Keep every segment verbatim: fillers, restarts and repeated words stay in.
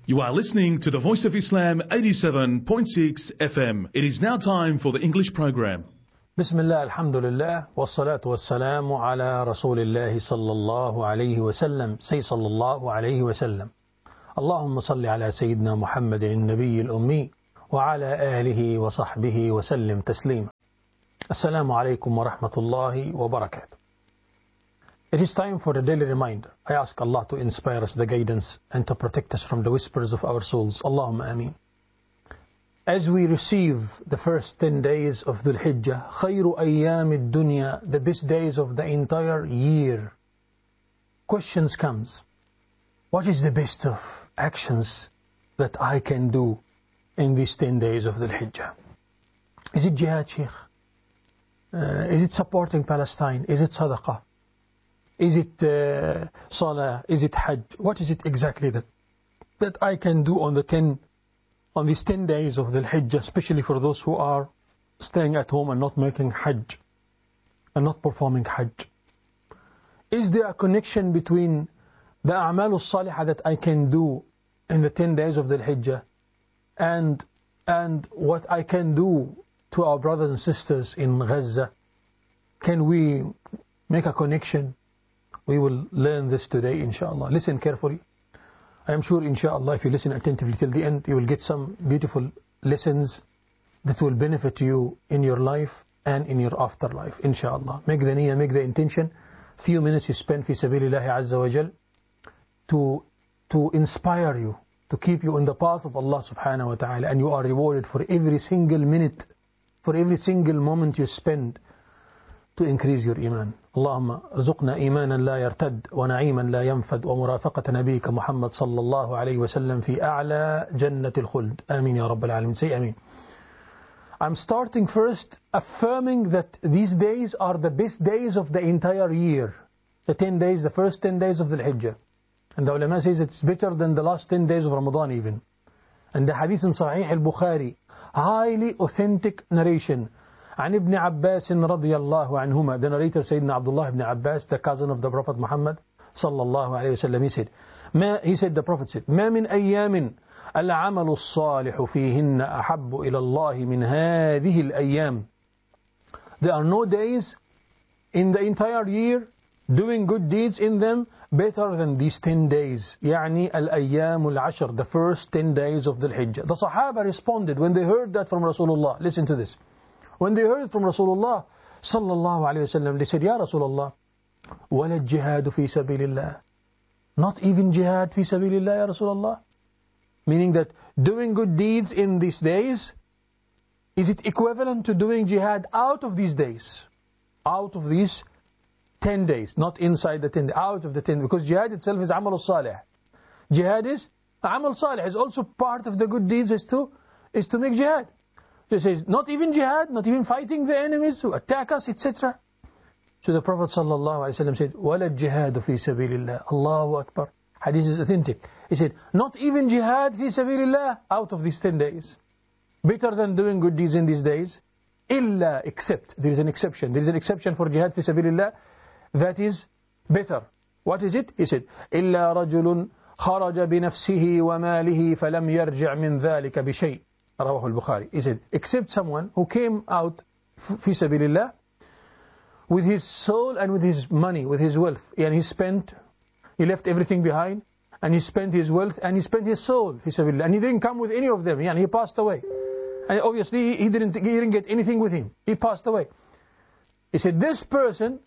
You are listening to the Voice of Islam eighty-seven point six F M. It is now time for the English program. Bismillah, alhamdulillah, wassalatu wassalamu ala rasulillah sallallahu alayhi wa sallam. Say sallallahu alayhi wa sallam. Allahumma salli ala Sayyidina Muhammadin al-Nabiy al-Ummi wa ala alihi wa sahbihi wa sallim taslim. Assalamu alaykum wa rahmatullahi wa barakatuh. It is time for the daily reminder. I ask Allah to inspire us the guidance and to protect us from the whispers of our souls. Allahumma ameen. As we receive the first ten days of Dhul Hijjah, khayru ayyam ad-dunya, the best days of the entire year, questions comes. What is the best of actions that I can do in these ten days of Dhul Hijjah? Is it jihad, Sheikh? Uh, is it supporting Palestine? Is it sadaqah? Is it uh, salah? Is it hajj? What is it exactly that that I can do on the ten on these ten days of the Hajj, especially for those who are staying at home and not making hajj and not performing hajj? Is there a connection between the a'mal al-salihah that I can do in the ten days of the Hajj and and what I can do to our brothers and sisters in Gaza? Can we make a connection? We will learn this today, inshallah. Listen carefully. I am sure, inshallah, if you listen attentively till the end, you will get some beautiful lessons that will benefit you in your life and in your afterlife, inshallah. Make the niyyah, make the intention. Few minutes you spend fi sabilillahi azza wa jal to, to inspire you, to keep you on the path of Allah subhanahu wa ta'ala, and you are rewarded for every single minute, for every single moment you spend to increase your iman. اللهم ارزقنا إيمانا لا يرتد ونعيما لا ينفد ومرافقة نبيك محمد صلى الله عليه وسلم في أعلى جنة الخلد. آمين يا رب العالمين. Say آمين. I'm starting first affirming that these days are the best days of the entire year. The ten days, the first ten days of the Hijjah. And the ulama says it's better than the last ten days of Ramadan even. And the hadith in Sahih al-Bukhari, highly authentic narration. عن ابن عباس رضي الله عنهما, the narrator Sayyidina Abdullah ibn Abbas, the cousin of the Prophet Muhammad صلى الله عليه وسلم, he said, ما, he said, the Prophet said, ما من أيام العمل الصالح فيهن أحب إلى الله من هذه الأيام. There are no days in the entire year doing good deeds in them better than these ten days. يعني الأيام العشر, the first ten days of the Hijjah. The Sahaba responded when they heard that from Rasulullah. Listen to this. When they heard it from Rasulullah sallallahu alayhi wa sallam, they said, Ya Rasulullah, وَلَا الجِّهَادُ فِي سَبِيلِ اللَّهِ. Not even jihad fi sabilillah, Ya Rasulullah. Meaning that doing good deeds in these days, is it equivalent to doing jihad out of these days? Out of these ten days, not inside the ten, out of the ten, because jihad itself is amal salih. Jihad is, amal salih is also part of the good deeds is to, is to make jihad. So he says, not even jihad, not even fighting the enemies who attack us, et cetera. So the Prophet sallallahu alaihi wasallam said, وَلَا الجِّهَادُ فِي سَبِيلِ اللَّهِ. Allahu Akbar. Hadith is authentic. He said, not even jihad fi sabilillah out of these ten days. Better than doing good deeds in these days. Illa, except, there is an exception. There is an exception for jihad fi sabilillah that is better. What is it? He said, إِلَّا رَجُلٌ خَرَجَ بِنَفْسِهِ وَمَالِهِ فَلَمْ يَرْجِعْ مِنْ ذَلِكَ بِشَيْءٍ. Rawahu al-Bukhari. He said, except someone who came out fi sabilillah with his soul and with his money, with his wealth. And he spent, he left everything behind, and he spent his wealth, and he spent his soul fi sabilillah. And he didn't come with any of them, and he passed away. And obviously he didn't, he didn't get anything with him. He passed away. He said, this person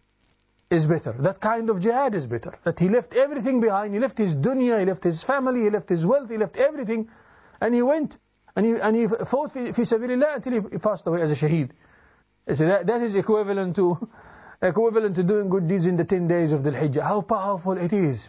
is better. That kind of jihad is better. That he left everything behind. He left his dunya, he left his family, he left his wealth, he left everything, and he went. And he, and he fought fi, fi sabilillah until he, he passed away as a shaheed. So that, that is equivalent to equivalent to doing good deeds in the ten days of the Hijjah. How powerful it is.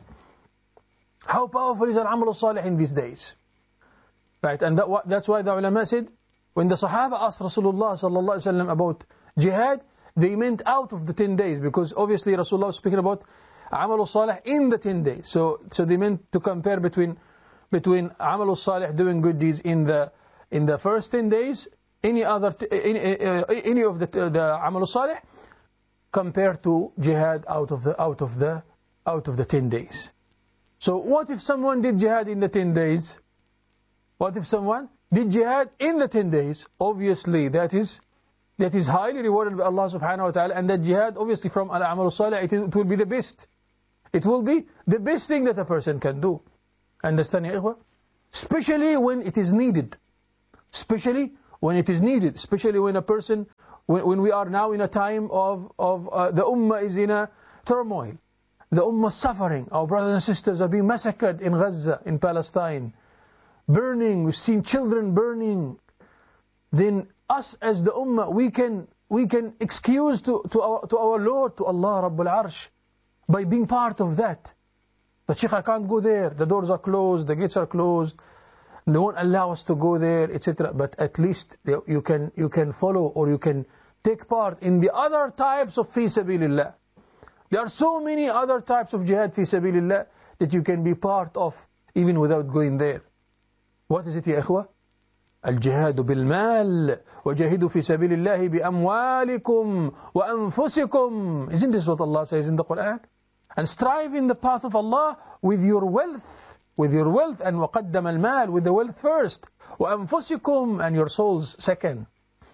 How powerful is al-amal al-salih in these days. Right, and that, that's why the ulama said, when the Sahaba asked Rasulullah sallallahu alaihi wasallam about jihad, they meant out of the ten days, because obviously Rasulullah was speaking about amal al-salih in the ten days. So, so they meant to compare between between amal al-salih, doing good deeds in the in the first ten days, any other any, uh, any of the the amal al-salih, compared to jihad out of the out of the out of the ten days. So what if someone did jihad in the ten days? What if someone did jihad in the ten days? Obviously that is that is highly rewarded by Allah subhanahu wa ta'ala, and that jihad obviously from al-amal al-salih, it, it will be the best. It will be the best thing that a person can do. Understand, ya ikhwa? Especially when it is needed. Especially when it is needed. Especially when a person, when, when we are now in a time of, of uh, the ummah is in a turmoil. The ummah is suffering. Our brothers and sisters are being massacred in Gaza, in Palestine. Burning, we've seen children burning. Then us as the ummah, we can we can excuse to, to, our, to our Lord, to Allah Rabbul Arsh, by being part of that. But Sheikh, I can't go there. The doors are closed, the gates are closed. They won't allow us to go there, et cetera. But at least you can you can follow, or you can take part in the other types of fi sabilillah. There are so many other types of jihad fi sabilillah that you can be part of even without going there. What is it, ya ikhwa? الجهاد بالمال وجاهدوا في سبيل الله بأموالكم وأنفسكم. Isn't this what Allah says in the Quran? And strive in the path of Allah with your wealth, with your wealth, and وقدم المال, with the wealth first, وأنفسكم, and your souls second.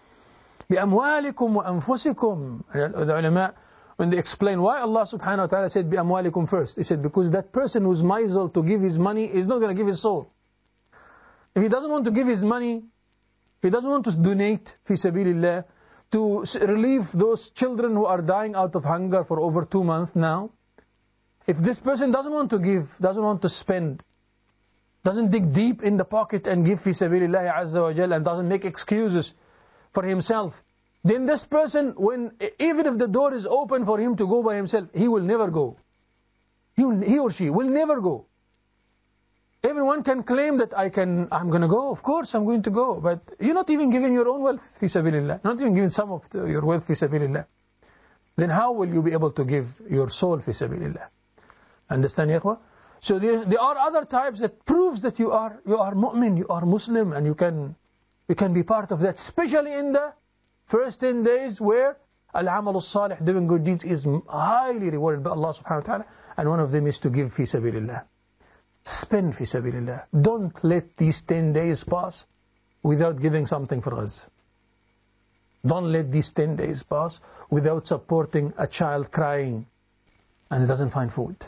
بأموالكم وأنفسكم. The ulama, when they explain why Allah subhanahu wa ta'ala said بأموالكم first, he said because that person who's miserly to give his money is not going to give his soul. If he doesn't want to give his money, if he doesn't want to donate fi sabilillah to relieve those children who are dying out of hunger for over two months now, if this person doesn't want to give, doesn't want to spend, doesn't dig deep in the pocket and give fi sabilillah azza wa jal, and doesn't make excuses for himself, then this person, when even if the door is open for him to go by himself, he will never go. He, will, he or she will never go. Everyone can claim that I can, I'm going to go, of course I'm going to go, but you're not even giving your own wealth fi sabilillah, not even giving some of the, your wealth fi sabilillah. Then how will you be able to give your soul fi sabilillah? Understand, ya ikhwa? So there, there are other types that proves that you are you are mu'min, you are Muslim, and you can you can be part of that, especially in the first ten days where al-amal al-salih, doing good deeds, is highly rewarded by Allah subhanahu wa ta'ala, and one of them is to give fi sabilillah. Spend fi sabilillah. Don't let these ten days pass without giving something for us. Don't let these ten days pass without supporting a child crying and he doesn't find food.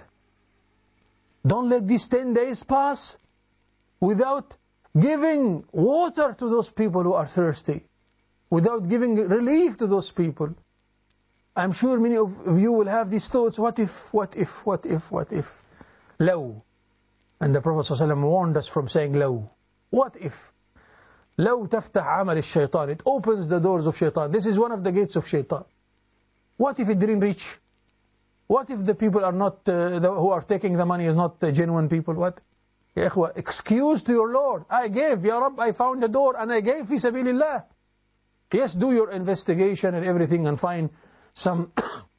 Don't let these ten days pass without giving water to those people who are thirsty, without giving relief to those people. I'm sure many of you will have these thoughts, what if, what if, what if, what if? Low. And the Prophet ﷺ warned us from saying low. What if? لو تفتح عمل الشيطان. It opens the doors of shaitan. This is one of the gates of shaitan. What if it didn't reach? What if the people are not, uh, the, who are taking the money is not uh, genuine people? What? Ya ikhwa, excuse to your Lord. I gave, Ya Rabb, I found the door and I gave fi sabilillah. Yes, do your investigation and everything and find some,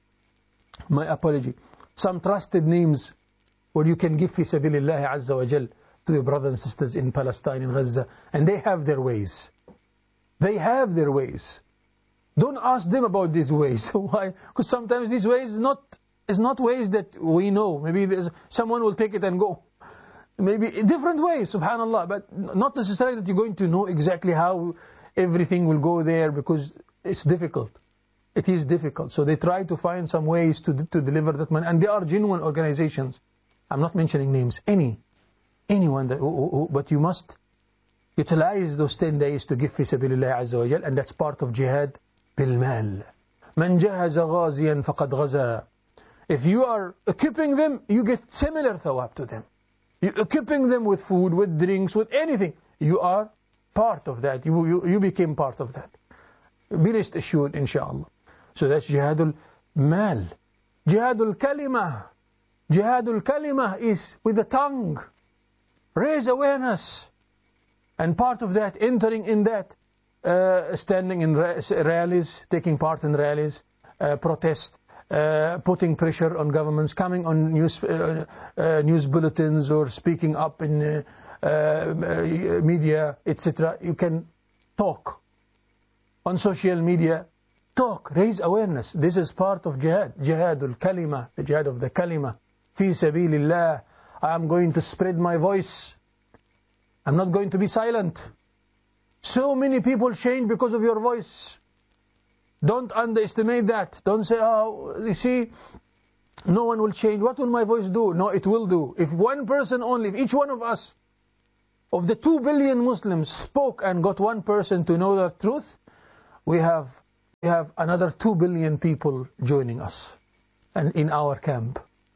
my apology, some trusted names where you can give fi sabilillah azza wa jal to your brothers and sisters in Palestine, in Gaza, and they have their ways. They have their ways. Don't ask them about these ways. Why? Because sometimes these ways is not is not ways that we know. Maybe someone will take it and go. Maybe different ways, subhanallah, but not necessarily that you're going to know exactly how everything will go there, because it's difficult. It is difficult. So they try to find some ways to to deliver that money, and they are genuine organizations. I'm not mentioning names. Any, anyone that, who, who, but you must utilize those ten days to give fi sabilillah azza wa jal, and that's part of jihad bil mal. Man jahaza ghaziyan faqad ghaza. If you are equipping them, you get similar thawab to them. You equipping them with food, with drinks, with anything, you are part of that. You you, you became part of that. Be rest assured, inshallah. So that's jihadul mal. Jihadul kalimah. Jihadul kalimah is with the tongue. Raise awareness. And part of that, entering in that, uh, standing in rallies, taking part in rallies, uh, protest, uh, putting pressure on governments, coming on news uh, uh, news bulletins, or speaking up in uh, uh, media, et cetera. You can talk on social media. Talk, raise awareness. This is part of jihad. Jihadul kalima, the jihad of the kalima. Fi sabilillah. I am going to spread my voice. I'm not going to be silent. So many people change because of your voice. Don't underestimate that. Don't say, oh, you see, no one will change. What will my voice do? No, it will do. If one person only, if each one of us, of the two billion Muslims, spoke and got one person to know the truth, we have, we have another two billion people joining us and in our camp.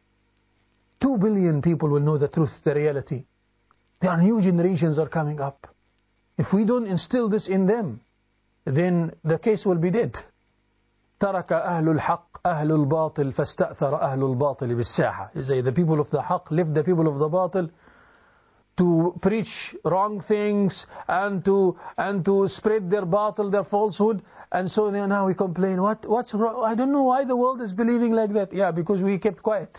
Two billion people will know the truth, the reality. There are new generations are coming up. If we don't instill this in them, then the case will be dead. ترك أهل الحق أهل الباطل فاستأثر أهل الباطل بالساحة. You say the people of the haqq left the people of the batil to preach wrong things and to and to spread their batil, their falsehood, and so now we complain. What what's wrong? I don't know why the world is believing like that. Yeah, because we kept quiet.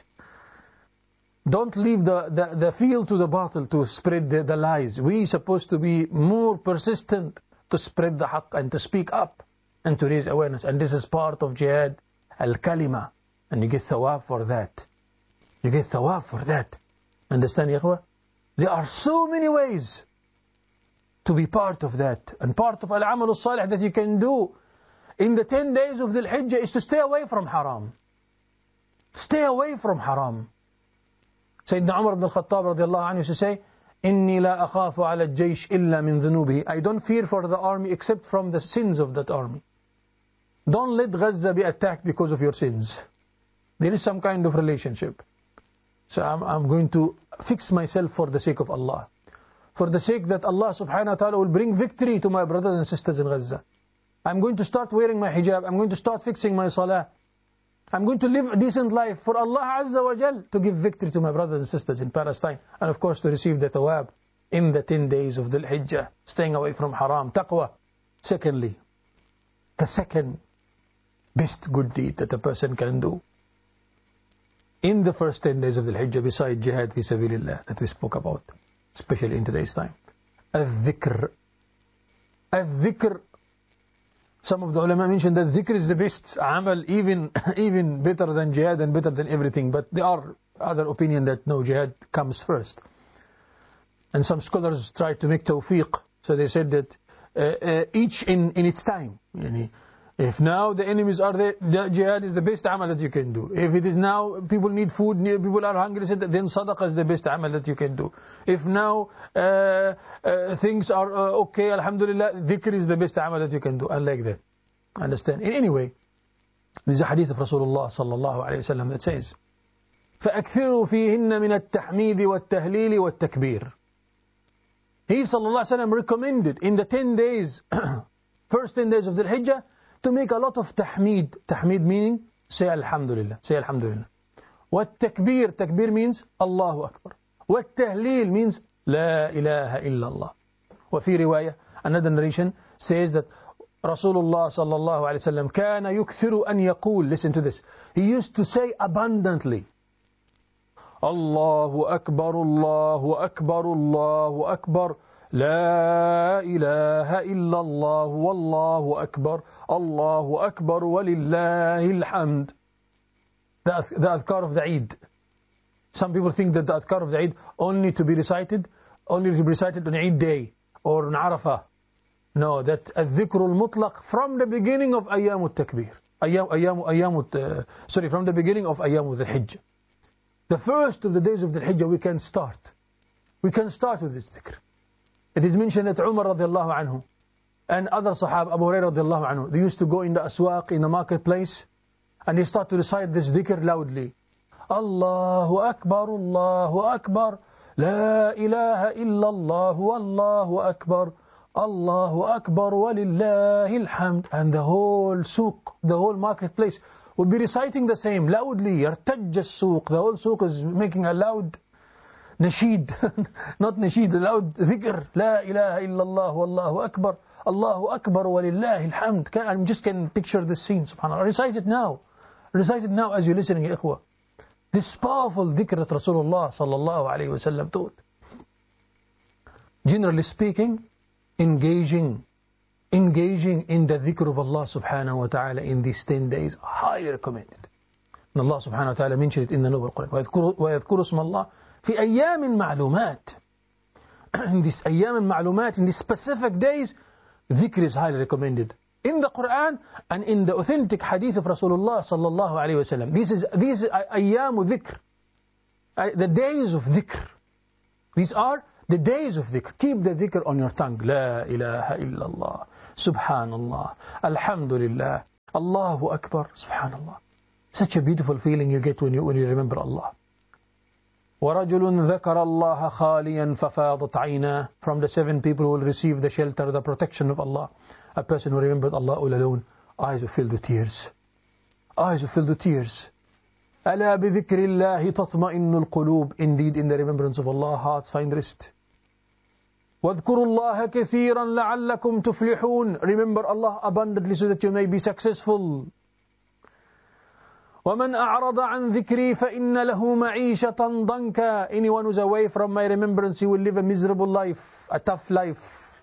Don't leave the, the, the field to the batil to spread the, the lies. We supposed to be more persistent to spread the haqq and to speak up and to raise awareness. And this is part of jihad al-kalima. And you get thawab for that. You get thawab for that. Understand, ya ikhwa? There are so many ways to be part of that. And part of al-amal al-salih that you can do in the ten days of Dhul Hijjah is to stay away from haram. Stay away from haram. Sayyidina Umar ibn al-Khattab radiallahu anhu used to say, إِنِّي لَا أَخَافُ عَلَى الْجَيْشِ إِلَّا مِنْ ذُنُوبِهِ. I don't fear for the army except from the sins of that army. Don't let Gaza be attacked because of your sins. There is some kind of relationship. So I'm, I'm going to fix myself for the sake of Allah. For the sake that Allah subhanahu wa ta'ala will bring victory to my brothers and sisters in Gaza. I'm going to start wearing my hijab. I'm going to start fixing my salah. I'm going to live a decent life for Allah Azza wa Jal to give victory to my brothers and sisters in Palestine. And of course to receive the thawab in the ten days of Dhul Hijjah. Staying away from haram. Taqwa. Secondly, the second best good deed that a person can do in the first ten days of Dhul Hijjah beside jihad fi sabilillah that we spoke about, especially in today's time. Al-dhikr. Al-dhikr. Some of the ulama mentioned that dhikr is the best amal, even, even better than jihad and better than everything. But there are other opinion that no, jihad comes first. And some scholars tried to make tawfiq. So they said that uh, uh, each in, in its time. If now the enemies are there, the jihad is the best amal that you can do. If it is now people need food, people are hungry, then sadaqah is the best amal that you can do. If now uh, uh, things are uh, okay, alhamdulillah, dhikr is the best amal that you can do. And like that. Understand? In any way, there's a hadith of Rasulullah sallallahu alayhi wa sallam that says, فَأَكْثِرُوا فِيهِنَّ مِنَ التَّحْمِيدِ وَالتَّهْلِيلِ وَالتَّكْبِيرِ. He sallallahu alayhi wa sallam recommended in the ten days, first ten days of Dhul Hijjah, to make a lot of tahmeed. Tahmeed meaning, say alhamdulillah. Say alhamdulillah. What takbir? Takbir means Allahu Akbar. What tahleel means La ilaha illallah. وفي رواية, another narration says that Rasulullah sallallahu alayhi wa sallam كان يكثر أن يقول, listen to this, he used to say abundantly, Allahu Akbar, Allahu Akbar, Allahu Akbar, لا إله إلا الله والله أكبر الله أكبر ولله الحمد. The, the adhkar of the Eid. Some people think that the adhkar of the Eid only to be recited, only to be recited on Eid day or on Arafah. No, that الذكر المطلق from the beginning of أيام التكبير. أيام أيام أيام uh, sorry, from the beginning of أيام the Hijjah. The first of the days of the Hijjah we can start. We can start with this dhikr. It is mentioned that Umar radiallahu anhu and other Sahaba, Abu Hurairah radiallahu anhu, they used to go in the aswaq, in the marketplace, and they start to recite this dhikr loudly. Allahu Akbar, Allahu Akbar, La ilaha illallah, Wallahu Akbar, Allahu Akbar, Walillahi alhamd. And the whole suq, the whole marketplace would be reciting the same loudly. Yartajja suq, the whole suq is making a loud nasheed, not nasheed, loud dhikr, La ilaha illallah, Wallahu Akbar, Allahu Akbar, Walillahi alhamd. I just can picture this scene, subhanAllah. Recite it now. Recite it now as you're listening, ya ikhwa. This powerful dhikr that Rasulullah sallallahu alayhi wa sallam taught. Generally speaking, engaging, engaging in the dhikr of Allah subhanahu wa ta'ala in these ten days, highly recommended. And Allah subhanahu wa ta'ala mentioned it in the Noble Quran. وَيَذْكُرُ اسْمَ اللَّهِ في أيام معلومات. In this أيام معلومات, in these specific days, dhikr is highly recommended. In the Quran and in the authentic hadith of Rasulullah sallallahu alayhi wa sallam. This is, these are أيام dhikr. The days of dhikr. These are the days of dhikr. Keep the dhikr on your tongue. La ilaha illallah. Subhanallah. Alhamdulillah. Allahu Akbar. Subhanallah. Such a beautiful feeling you get when you, when you remember Allah. وَرَجُلٌ ذَكَرَ اللَّهَ خَالِيًا فَفَاضَتْ عَيْنَاهُ. From the seven people who will receive the shelter, the protection of Allah. A person who remembered Allah all alone, eyes are filled with tears. Eyes are filled with tears. أَلَا بِذِكْرِ اللَّهِ تَطْمَئِنُّ الْقُلُوبِ. Indeed, in the remembrance of Allah, hearts find rest. وَاذْكُرُوا اللَّهَ كَثِيرًا لَعَلَّكُمْ تُفْلِحُونَ. Remember Allah abundantly so that you may be successful. وَمَنْ أَعْرَضَ عَنْ ذِكْرِي فَإِنَّ لَهُ مَعِيشَةً ضَنْكًا. Anyone who's away from my remembrance, he will live a miserable life, a tough life.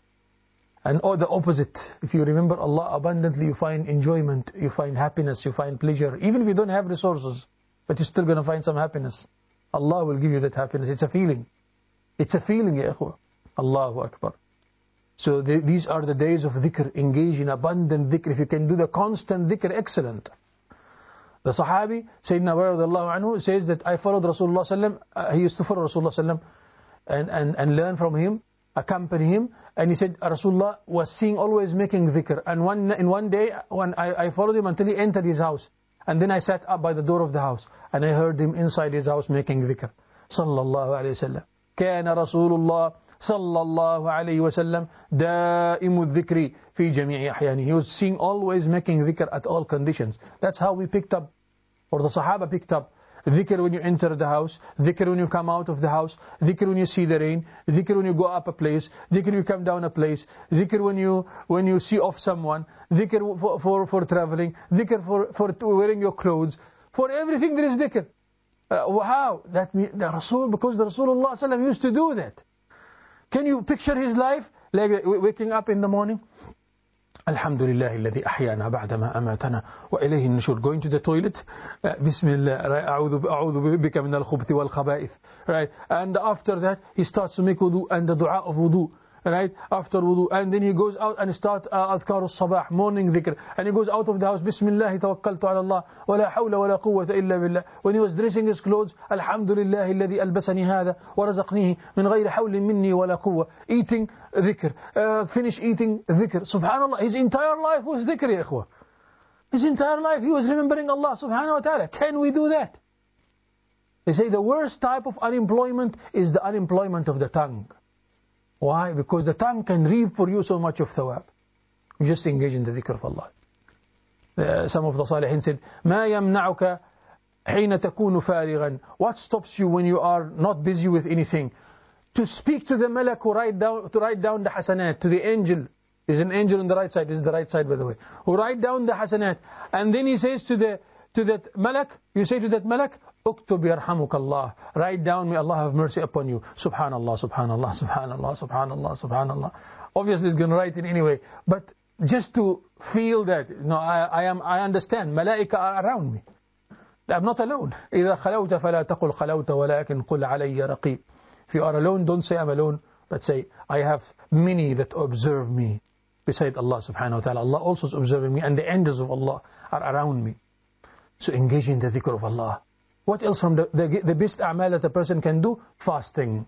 And or the opposite. If you remember Allah abundantly, you find enjoyment, you find happiness, you find pleasure. Even if you don't have resources, but you're still going to find some happiness. Allah will give you that happiness. It's a feeling. It's a feeling, ya ikhwa. Allahu Akbar. So the, these are the days of dhikr. Engage in abundant dhikr. If you can do the constant dhikr, excellent. The Sahabi, Sayyidina Abu Radiallahu anhu, says that I followed Rasulullah sallam. Uh, he used to follow Rasulullah sallam and, and, and learn from him, accompany him. And he said Rasulullah was seen always making dhikr. And one, in one day, when I, I followed him until he entered his house. And then I sat up by the door of the house. And I heard him inside his house making dhikr. Sallallahu alayhi wa sallam. كان رسول الله صلى الله عليه وسلم دائم الذكر في جميع أحيانه. He was seen always making dhikr at all conditions. That's how we picked up, or the Sahaba picked up, dhikr when you enter the house, dhikr when you come out of the house, dhikr when you see the rain, dhikr when you go up a place, dhikr when you come down a place, dhikr when you when you see off someone, dhikr for, for, for traveling, dhikr for, for wearing your clothes. For everything there is dhikr. Uh, how? That means the Rasul, because the Rasulullah sallam used to do that. Can you picture his life? Like waking up in the morning. Alhamdulillah alladhi ahyana ba'da ma amatana wa ilayhi an-nushur. Going to the toilet. Uh, Bismillah. Right? A'udhu a'udhu bika min al-khubuthi wal khaba'ith. Right? And after that, he starts to make wudu and the dua of wudu. Right? After wudu. And then he goes out and starts uh, adhkar al-sabah, morning dhikr. And he goes out of the house. Bismillah tawakkaltu ala Allah. Wa la hawla wa la quwwata illa billah. When he was dressing his clothes, Alhamdulillah alladhi albasani hadha wa razaqnihi min ghayri hawlin minni wa la quwwa. Eating dhikr. Uh, finish eating dhikr. Subhanallah. His entire life was dhikr, ya ikhwa. His entire life he was remembering Allah subhanahu wa ta'ala. Can we do that? They say the worst type of unemployment is the unemployment of the tongue. Why? Because the tongue can reap for you so much of thawab. You just engage in the dhikr of Allah. Uh, some of the Salihin said, مَا يَمْنَعُكَ حِينَ تَكُونُ فَارِغًا. What stops you when you are not busy with anything? To speak to the malak who write down, to write down the hasanat, to the angel. There's an angel on the right side. This is the right side, by the way. Who write down the hasanat. And then he says to the to that malak, you say to that malak, اكتب يرحمك الله. Write down, may Allah have mercy upon you. Subhanallah, subhanallah, subhanallah, subhanallah, subhanallah. Obviously it's going to write it anyway. But just to feel that, you know, I, I am, I understand. Malaika are around me. I'm not alone. إذا خلوت فلا تقل خلوت ولكن قل علي رقيب. If you are alone, don't say I'm alone, but say I have many that observe me. Beside Allah subhanahu wa ta'ala, Allah also is observing me, and the angels of Allah are around me. So engage in the dhikr of Allah. What else from the, the, the best a'mal that a person can do? Fasting.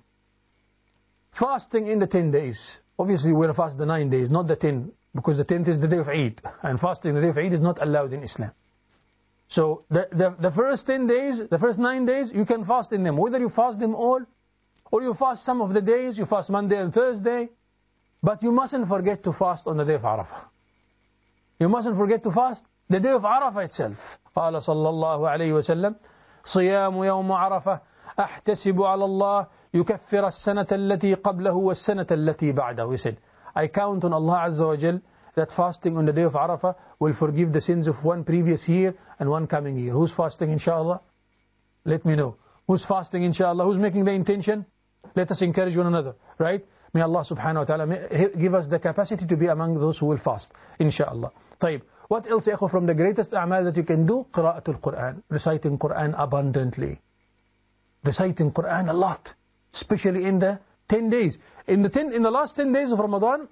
Fasting in the ten days. Obviously we're going to fast the nine days, not the ten, because the tenth is the day of Eid. And fasting the day of Eid is not allowed in Islam. So the, the, the first ten days, the first nine days, you can fast in them. Whether you fast them all, or you fast some of the days, you fast Monday and Thursday. But you mustn't forget to fast on the day of Arafah. You mustn't forget to fast the day of Arafah itself. قال صلى الله عليه وسلم صيام يوم عرفة أحتسب على الله يكفر السنة التي قبله والسنة التي بعده. He said, I count on Allah Azza wa Jal that fasting on the day of Arafah will forgive the sins of one previous year and one coming year. Who's fasting inshallah? Let me know. Who's fasting inshallah? Who's making the intention? Let us encourage one another, right? May Allah subhanahu wa ta'ala give us the capacity to be among those who will fast, inshallah. طيب. What else, ya from the greatest a'mal that you can do? Qira'atul Quran, reciting Quran abundantly. reciting Quran a lot, especially in the ten days. In the ten, in the last ten days of Ramadan,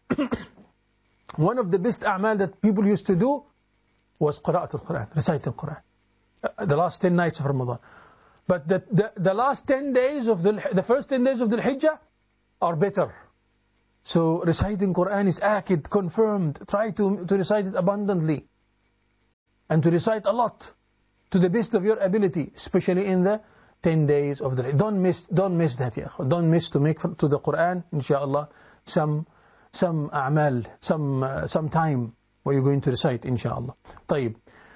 one of the best a'mal that people used to do was Qira'at al-Quran, reciting Quran. Uh, the last ten nights of Ramadan. But the, the, the last ten days of the, the first ten days of the Hijjah are better. So reciting Quran is akid, confirmed. Try to, to recite it abundantly. And to recite a lot, to the best of your ability, especially in the ten days of the Hijjah. Don't miss, don't miss that, yeah. Don't miss to make to the Quran, inshallah, some, some a'mal, some, uh, some time where you're going to recite, inshallah. طيب.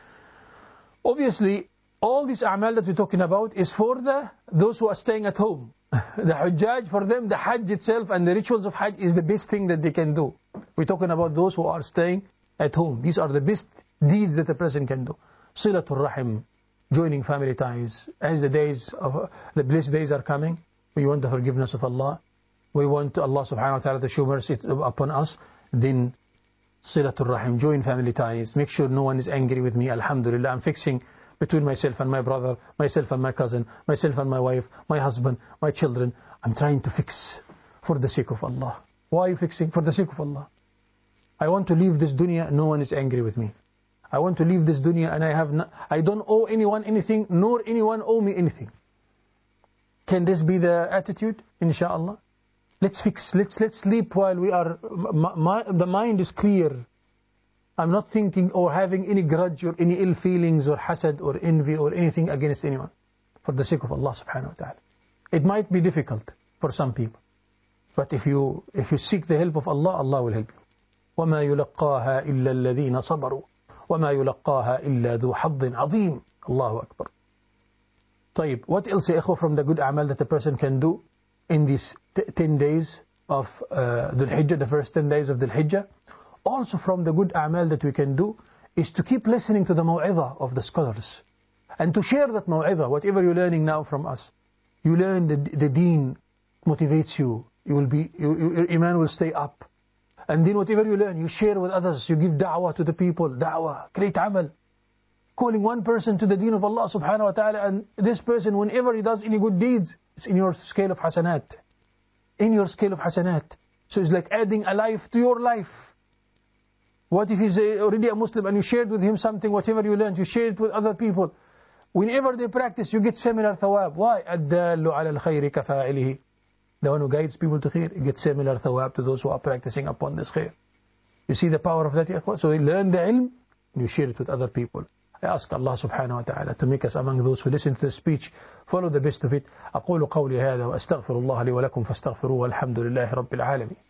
Obviously, all these a'mal that we're talking about is for the those who are staying at home. The Hujjaj, for them, the Hajj itself and the rituals of Hajj is the best thing that they can do. We're talking about those who are staying at home. These are the best deeds that a person can do. Silatul Rahim, joining family ties. As the days of the blessed days are coming, we want the forgiveness of Allah. We want Allah subhanahu wa ta'ala to show mercy upon us. Then Silatul Rahim, join family ties. Make sure no one is angry with me. Alhamdulillah, I'm fixing between myself and my brother, myself and my cousin, myself and my wife, my husband, my children. I'm trying to fix for the sake of Allah. Why are you fixing? For the sake of Allah. I want to leave this dunya, no one is angry with me. I want to leave this dunya and I have no, I don't owe anyone anything, nor anyone owe me anything. Can this be the attitude? Inshallah. Let's fix, let's, let's sleep while we are, my, my, the mind is clear. I'm not thinking or having any grudge or any ill feelings or hasad or envy or anything against anyone. For the sake of Allah subhanahu wa ta'ala. It might be difficult for some people. But if you, if you seek the help of Allah, Allah will help you. وَمَا يُلَقَّاهَا إِلَّا الَّذِينَ صَبَرُوا وَمَا يُلَقَّاهَا إِلَّا ذُو حَظٍّ عَظِيمٍ. Allahu Akbar. طيب, what else, ya ikhwa, from the good amal that a person can do in these ten days of uh, Dhul Hijjah, the first ten days of Dhul Hijjah? Also from the good a'mal that we can do is to keep listening to the maw'idha of the scholars and to share that maw'idha, whatever you're learning now from us. You learn the, the deen motivates you, you will be, you, your iman will stay up. And then whatever you learn, you share with others, you give da'wah to the people, da'wah, great amal. Calling one person to the deen of Allah subhanahu wa ta'ala, and this person, whenever he does any good deeds, it's in your scale of hasanat. In your scale of hasanat. So it's like adding a life to your life. What if he's already a Muslim and you shared with him something, whatever you learned, you share it with other people. Whenever they practice, you get similar thawab. Why? الدَّالُّ عَلَى الْخَيْرِ كَفَاعِلِهِ. The one who guides people to khair, you get similar thawab to those who are practicing upon this khair. You see the power of that, ya ikhwan? So you learn the ilm, and you share it with other people. I ask Allah subhanahu wa ta'ala to make us among those who listen to the speech, follow the best of it. أقول قولي هذا وأستغفر الله لي ولكم فاستغفروه والحمد لله رب العالمين.